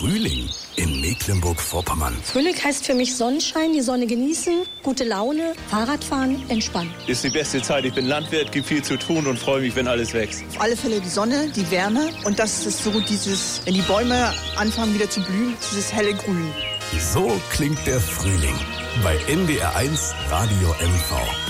Frühling in Mecklenburg-Vorpommern. Frühling heißt für mich Sonnenschein, die Sonne genießen, gute Laune, Fahrradfahren, entspannen. Ist die beste Zeit. Ich bin Landwirt, gibt viel zu tun und freue mich, wenn alles wächst. Auf alle Fälle die Sonne, die Wärme und das ist so dieses, wenn die Bäume anfangen wieder zu blühen, dieses helle Grün. So klingt der Frühling bei NDR 1 Radio MV.